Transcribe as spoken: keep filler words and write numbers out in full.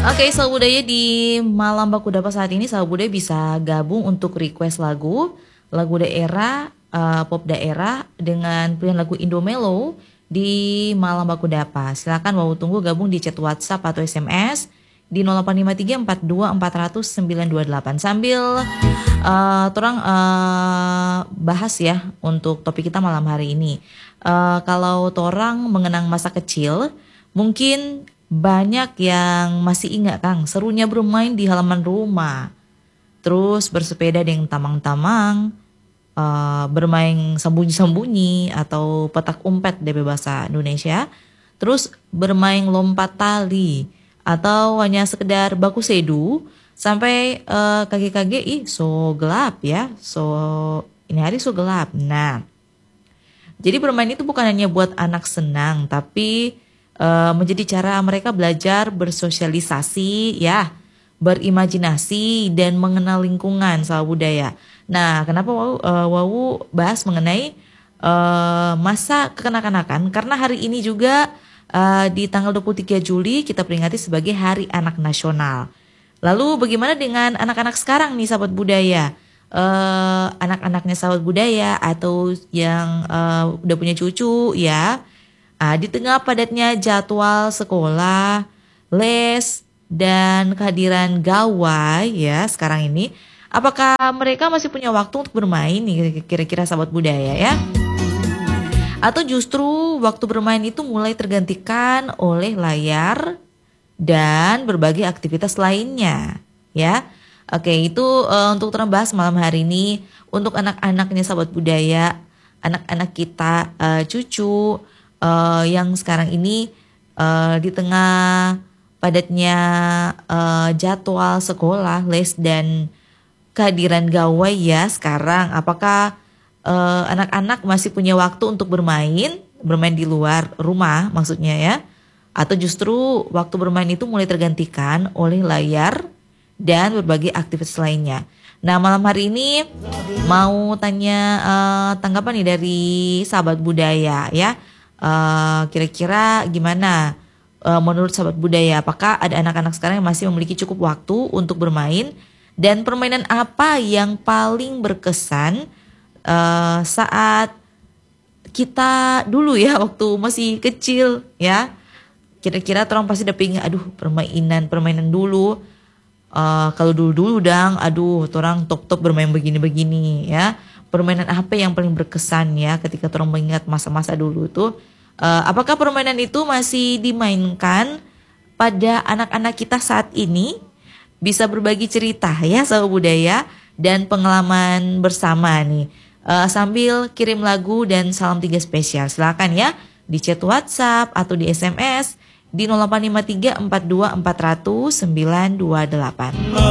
Oke, Sahabat Budaya di Malam Baku Dapa saat ini Sahabat Budaya bisa gabung untuk request lagu, lagu daerah, uh, pop daerah dengan pilihan lagu Indomelo di Malam Baku Dapa. Silakan mau tunggu gabung di chat WhatsApp atau S M S di nol delapan lima tiga empat dua empat nol nol sembilan dua delapan sambil uh, orang uh, bahas ya untuk topik kita malam hari ini. Uh, kalau torang mengenang masa kecil, mungkin banyak yang masih ingat Kang, serunya bermain di halaman rumah. Terus bersepeda dengan tamang-tamang, uh, bermain sembunyi-sembunyi atau petak umpet dari bahasa Indonesia. Terus bermain lompat tali atau hanya sekedar baku sedu sampai uh, kaki-kaki ih so gelap ya. So ini hari so gelap. Nah, jadi bermain itu bukan hanya buat anak senang, tapi Uh, menjadi cara mereka belajar bersosialisasi ya, berimajinasi dan mengenal lingkungan sahabat budaya. Nah, kenapa Wawu, uh, Wawu bahas mengenai uh, masa kekanak-kanakan? Karena hari ini juga uh, di tanggal dua puluh tiga Juli kita peringati sebagai Hari Anak Nasional. Lalu bagaimana dengan anak-anak sekarang nih sahabat budaya? Uh, anak-anaknya sahabat budaya atau yang uh, udah punya cucu ya. Ah, di tengah padatnya jadwal sekolah, les, dan kehadiran gawai ya sekarang ini, apakah mereka masih punya waktu untuk bermain nih kira-kira sahabat budaya ya? Atau justru waktu bermain itu mulai tergantikan oleh layar dan berbagai aktivitas lainnya ya? Oke, itu uh, untuk terbahas malam hari ini untuk anak-anaknya sahabat budaya, anak-anak kita, uh, cucu, Uh, yang sekarang ini uh, di tengah padatnya uh, jadwal sekolah, les dan kehadiran gawai ya sekarang, apakah uh, anak-anak masih punya waktu untuk bermain, bermain di luar rumah maksudnya ya, atau justru waktu bermain itu mulai tergantikan oleh layar dan berbagai aktivitas lainnya. Nah, malam hari ini mau tanya uh, tanggapan nih dari sahabat budaya ya. Uh, kira-kira gimana uh, menurut sahabat budaya, apakah ada anak-anak sekarang yang masih memiliki cukup waktu untuk bermain, dan permainan apa yang paling berkesan uh, saat kita dulu ya waktu masih kecil ya. Kira-kira orang pasti udah pengen aduh permainan permainan dulu, uh, kalau dulu-dulu dang aduh orang top-top bermain begini-begini ya. Permainan apa yang paling berkesan ya ketika orang mengingat masa-masa dulu itu? Uh, apakah permainan itu masih dimainkan pada anak-anak kita saat ini? Bisa berbagi cerita ya sahabat budaya dan pengalaman bersama nih. Uh, sambil kirim lagu dan salam tiga spesial. Silakan ya di chat WhatsApp atau di S M S di nol delapan lima tiga empat dua empat nol nol sembilan dua delapan.